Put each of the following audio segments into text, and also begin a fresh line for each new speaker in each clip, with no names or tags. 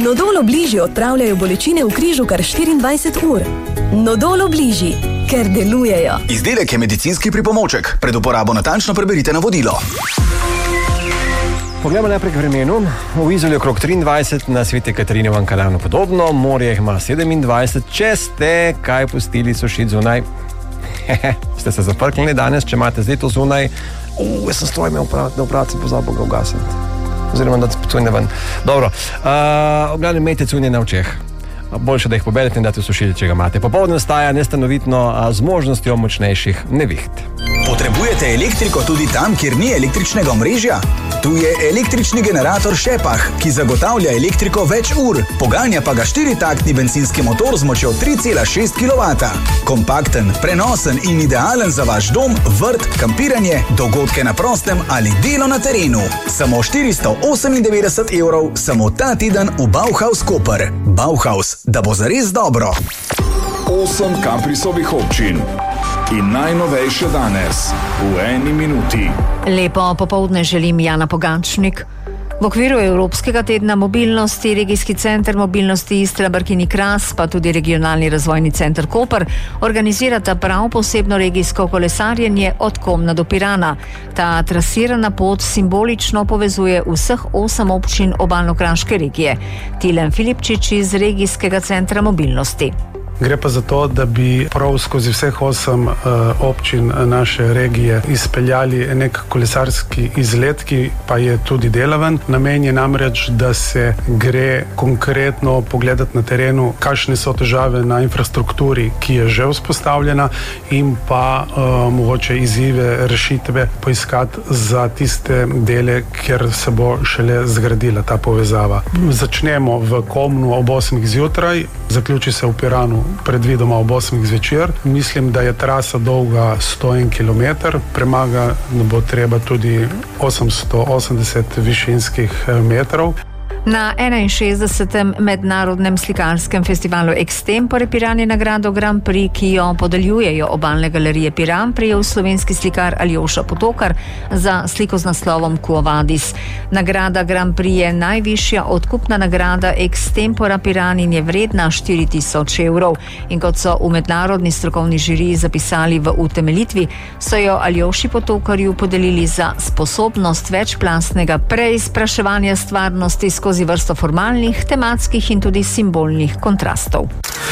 Nodol Obliži odpravljajo bolečine v križu kar 24 ur. Nodol Obliži, ker delujejo.
Izdelek je medicinski pripomoček. Pred uporabo natančno preberite navodilo.
Poglejmo najprej k vremenu. V Izoli okrog 23, na Sveti Katarinovem Kanalnu podobno, morje ima 27. Če ste kaj pustili sušiti zunaj, ste se zaprknili danes, če imate zdaj to zunaj, jaz sem stroj imel na opravci, pozabil ga ugasniti. Oziroma, da cunje ven. Dobro, obglavnem imejte cunje na očeh. Boljše, da jih poberete in date v sušilje, če ga imate. Popoldne vstaja nestanovitno z možnostjo močnejših neviht.
Potrebujete elektriko tudi tam, kjer ni električnega omrežja? Tu je električni generator Šepah, ki zagotavlja elektriko več ur. Poganja pa ga 4-taktni bencinski motor z močjo 3,6 kW. Kompakten, prenosen in idealen za vaš dom, vrt, kampiranje, dogodke na prostem ali delo na terenu. Samo 498 €, samo ta teden v Bauhaus Koper. Bauhaus, da bo zares dobro.
8 Kaprisovih občin. In najnovejše danes, v 1 minuti.
Lepo popoldne želim, Jana Pogačnik. V okviru Evropskega tedna mobilnosti, Regijski center mobilnosti Istra Brkini Kras, pa tudi Regionalni razvojni center Koper, organizirata prav posebno regijsko kolesarjenje od Komna do Pirana. Ta trasirana pot simbolično povezuje vseh 8 občin Obalno-kraške regije. Tilen Filipčič iz Regijskega centra mobilnosti.
Gre pa za to, da bi prav skozi vseh 8 občin naše regije izpeljali nek kolesarski izlet, ki pa je tudi delaven. Namen je namreč, da se gre konkretno pogledati na terenu, kakšne so težave na infrastrukturi, ki je že vzpostavljena, in pa mogoče izzive, rešitve poiskati za tiste dele, kjer se bo šele zgradila ta povezava. Začnemo v Komnu ob 8 zjutraj, zaključi se v Piranu predvidoma ob 8 zvečer. Mislim, da je trasa dolga 101 km, premaga bo treba tudi 880 višinskih metrov.
Na 61. mednarodnem slikarskem festivalu Extempore Piran je nagrado Grand Prix, ki jo podeljujejo Obalne galerije Piran, prejel slovenski slikar Aljoša Potokar za sliko z naslovom Quo Vadis. Nagrada Grand Prix je najvišja odkupna nagrada Extempora Piran in je vredna 4000 €. In kot so v mednarodni strokovni žiriji zapisali v utemeljitvi, so jo Aljoši Potokarju podelili za sposobnost večplastnega preizpraševanja stvarnosti skozi vrsto formalnih, tematskih in tudi simbolnih kontrastov.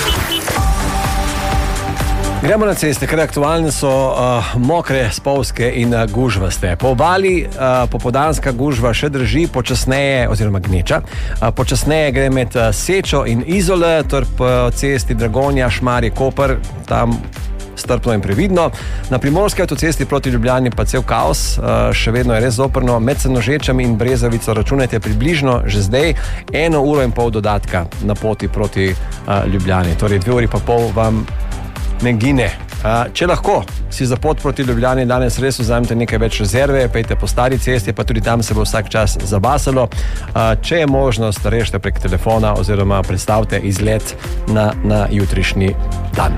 Gremo na ceste, ker aktualne so mokre, spolzke in gužvaste. Po obali popoldanska gužva še drži, počasneje, oziroma gneča, počasneje gre med Sečo in Izole, ter po cesti Dragonja, Šmarje, Koper, tam strpno in previdno. Na primorski avtocesti proti Ljubljani pa cel kaos, še vedno je res zoprno. Med Senožečami in Brezovico računajte približno že zdaj 1,5 ure dodatka na poti proti Ljubljani. Torej 2,5 ure vam ne gine. Če lahko si za pot proti Ljubljani danes res vzamete nekaj več rezerve, pejte po stari cesti, pa tudi tam se bo vsak čas zabasalo. Če je možnost, rešite prek telefona oziroma predstavite izlet na jutrišnji dan.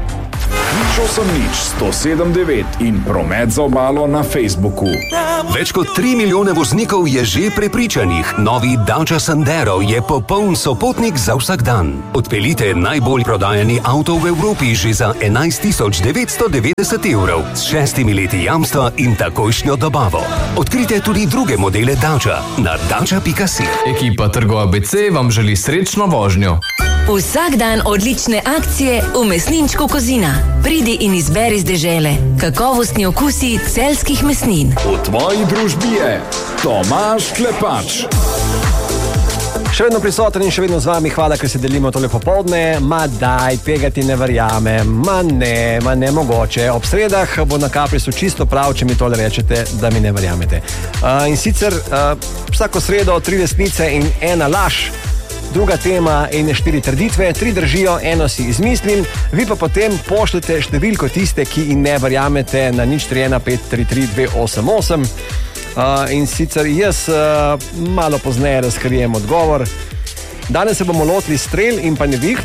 8-107-9 in promet za obalo na Facebooku.
Več kot 3 milijone voznikov je že prepričanih. Novi Dacia Sandero je popoln sopotnik za vsak dan. Odpeljite najbolj prodajani avto v Evropi že za 11.990 €, s 6 leti jamstva in takojšnjo dobavo. Odkrite tudi druge modele Dacia na dacia.si.
Ekipa Trgo ABC vam želi srečno vožnjo.
Vsak dan odlične akcije v mesninčku Kozina. Pridi in izberi z dežele. Kakovostni okusi celjskih mesnin.
V tvoji družbi je Tomaž Klepač.
Še vedno prisoten in še vedno z vami, hvala, ker se delimo tole popoldne. Ma daj, tega ti ne verjamem. Ma ne mogoče. Ob sredah bo na Kaprisu čisto prav, če mi tole rečete, da mi ne verjamete. In sicer vsako sredo 3 resnice in 1 laž. Druga tema in 4 trditve, 3 držijo, 1 si izmislim, vi pa potem pošljete številko tiste, ki jim ne verjamete, na 031 533 288. In sicer jaz malo pozneje razkrijem odgovor. Danes se bomo lotili strel in pa neviht.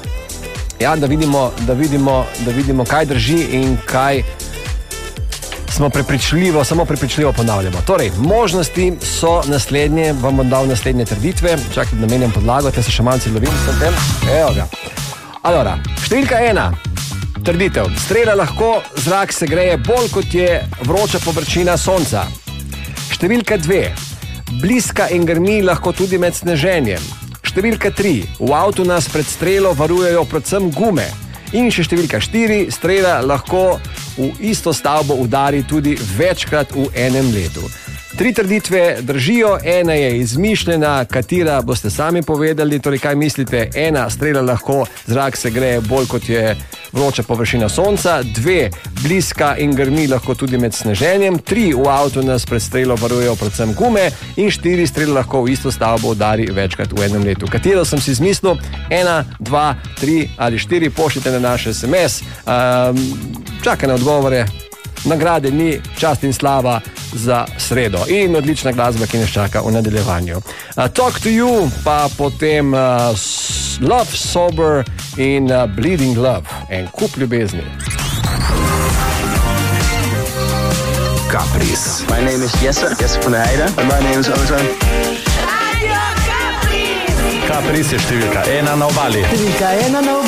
Ja, da vidimo, kaj drži in kaj samo prepričljivo ponavljamo. Torej, možnosti so naslednje, vam bom dal naslednje trditve. Čakaj, da menjam podlago, te se še malce lovim s tem. Evo ga. Alora, številka 1. Trditev. Strela lahko zrak se greje bolj, kot je vroča površina sonca. Številka 2. Bliska in grmi lahko tudi med sneženjem. Številka 3. V avtu nas pred strelo varujejo predvsem gume. In še številka 4. Strela lahko v isto stavbo udari tudi večkrat v enem letu. 3 trditve držijo, ena je izmišljena, katera boste sami povedali, torej kaj mislite. 1. Strela lahko zrak se greje bolj, kot je vroča površina sonca. 2. Bliska in grmi lahko tudi med sneženjem. 3. V avtu nas pred strelo varujejo predvsem gume. In 4. Strela lahko v isto stavbo udari večkrat v enem letu. Katero sem si izmislil? 1, 2, 3 ali 4 pošljite na naš SMS. Čakaj na odgovore. Nagrade ni, čast in slava za sredo. In odlična glasba, ki nas čaka v nadaljevanju. Talk to You, pa potem Love Sober in Bleeding Love. En kup ljubezni.
Capri's. My name is Jesse van der Heijden. And my name is Ozan.
Capri's je številka 1 na obali.